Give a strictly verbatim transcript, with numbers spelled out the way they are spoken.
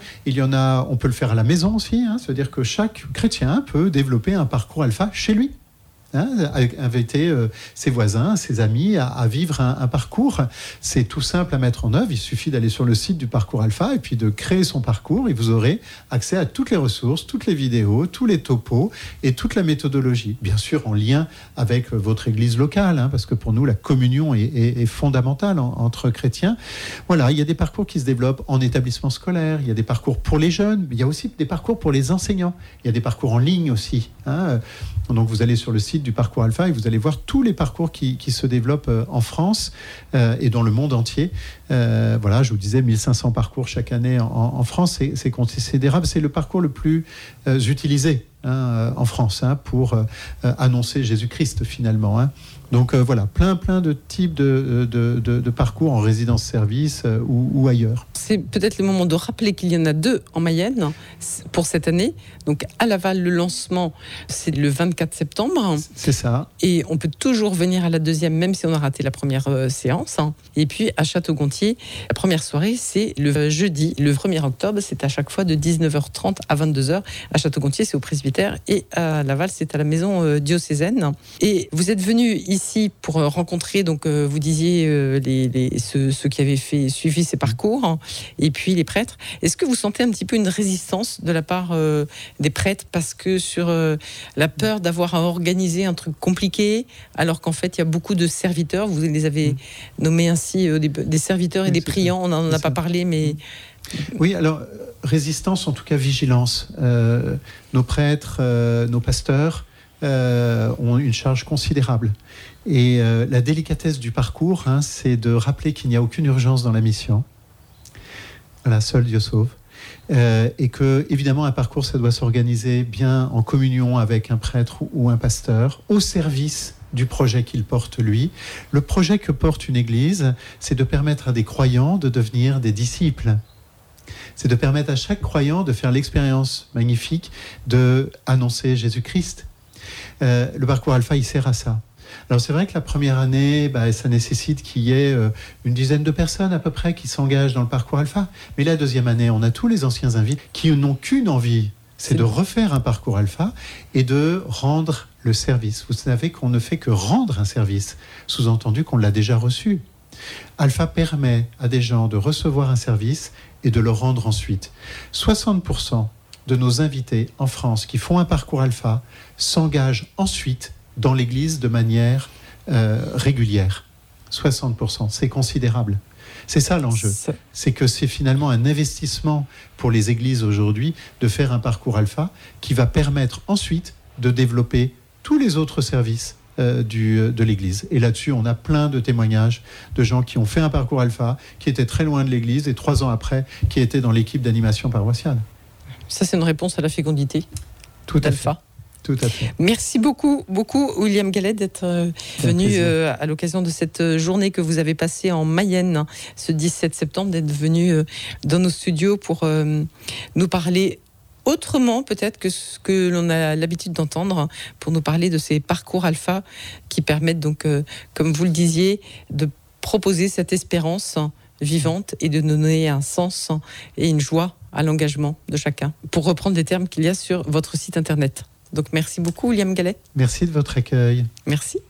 Il y en a, on peut le faire à la maison aussi, hein, c'est-à-dire que chaque chrétien peut développer un parcours alpha chez lui. Hein, inviter euh, ses voisins, ses amis à, à vivre un, un parcours. C'est tout simple à mettre en œuvre. Il suffit d'aller sur le site du Parcours Alpha et puis de créer son parcours et vous aurez accès à toutes les ressources, toutes les vidéos, tous les topos et toute la méthodologie. Bien sûr en lien avec votre église locale, hein, parce que pour nous la communion est, est, est fondamentale en, entre chrétiens. Voilà, il y a des parcours qui se développent en établissement scolaire, il y a des parcours pour les jeunes, mais il y a aussi des parcours pour les enseignants. Il y a des parcours en ligne aussi. Hein. Donc vous allez sur le site du Parcours Alpha et vous allez voir tous les parcours qui, qui se développent en France euh, et dans le monde entier. Euh, voilà, je vous disais mille cinq cents parcours chaque année en, en France, c'est, c'est considérable. C'est le parcours le plus euh, utilisé hein, en France hein, pour euh, annoncer Jésus-Christ finalement. Hein. Donc euh, voilà, plein plein de types de, de, de, de parcours en résidence-service euh, ou, ou ailleurs. C'est peut-être le moment de rappeler qu'il y en a deux en Mayenne pour cette année. Donc à Laval, le lancement, c'est le vingt-quatre septembre. C'est ça. Et on peut toujours venir à la deuxième, même si on a raté la première euh, séance. Et puis à Château-Gontier, la première soirée, c'est le jeudi, le premier octobre. C'est à chaque fois de dix-neuf heures trente à vingt-deux heures. À Château-Gontier, c'est au presbytère. Et à Laval, c'est à la maison euh, diocésaine. Et vous êtes venu ici pour rencontrer, donc euh, vous disiez, euh, les, les, ceux, ceux qui avaient fait, suivi ces parcours, hein, et puis les prêtres. Est-ce que vous sentez un petit peu une résistance de la part euh, des prêtres parce que sur euh, la peur d'avoir à organiser un truc compliqué, alors qu'en fait il y a beaucoup de serviteurs, vous les avez mmh. nommés ainsi, euh, des, des serviteurs et oui, des priants, on n'en a pas parlé, mais... Oui, alors, résistance, en tout cas vigilance. Euh, nos prêtres, euh, nos pasteurs euh, ont une charge considérable. Et euh, la délicatesse du parcours, hein, c'est de rappeler qu'il n'y a aucune urgence dans la mission. Voilà, seul Dieu sauve. Euh, et que, évidemment, un parcours, ça doit s'organiser bien en communion avec un prêtre ou, ou un pasteur, au service du projet qu'il porte lui. Le projet que porte une église, c'est de permettre à des croyants de devenir des disciples. C'est de permettre à chaque croyant de faire l'expérience magnifique d'annoncer Jésus-Christ. Euh, le parcours Alpha, il sert à ça. Alors c'est vrai que la première année, bah, ça nécessite qu'il y ait euh, une dizaine de personnes à peu près qui s'engagent dans le parcours Alpha. Mais la deuxième année, on a tous les anciens invités qui n'ont qu'une envie, c'est, c'est de refaire un parcours Alpha et de rendre le service. Vous savez qu'on ne fait que rendre un service, sous-entendu qu'on l'a déjà reçu. Alpha permet à des gens de recevoir un service et de le rendre ensuite. soixante pour cent de nos invités en France qui font un parcours Alpha s'engagent ensuite dans l'Église de manière euh, régulière. soixante pour cent, c'est considérable. C'est ça l'enjeu. C'est que c'est finalement un investissement pour les églises aujourd'hui de faire un parcours Alpha qui va permettre ensuite de développer tous les autres services euh, du, de l'Église. Et là-dessus, on a plein de témoignages de gens qui ont fait un parcours Alpha, qui étaient très loin de l'Église et trois ans après, qui étaient dans l'équipe d'animation paroissiale. Ça, c'est une réponse à la fécondité. Tout d'Alpha. À fait. Tout à fait. Merci beaucoup, beaucoup William Gallet d'être euh, venu euh, à l'occasion de cette journée que vous avez passée en Mayenne ce dix-sept septembre, d'être venu euh, dans nos studios pour euh, nous parler autrement peut-être que ce que l'on a l'habitude d'entendre, pour nous parler de ces parcours Alpha qui permettent donc, euh, comme vous le disiez, de proposer cette espérance vivante et de donner un sens et une joie à l'engagement de chacun, pour reprendre les termes qu'il y a sur votre site internet. Donc merci beaucoup William Gallet. Merci de votre accueil. Merci.